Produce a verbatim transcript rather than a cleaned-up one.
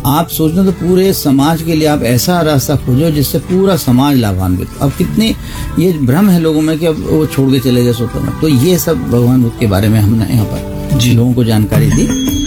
आप सोचना तो पूरे समाज के लिए आप ऐसा रास्ता खोजो जिससे पूरा समाज लाभान्वित। अब कितने ये भ्रम है लोगों में कि अब वो छोड़ के चले जाए सोचो। तो ये सब भगवान बुद्ध के बारे में हमने यहाँ पर लोगों को जानकारी दी।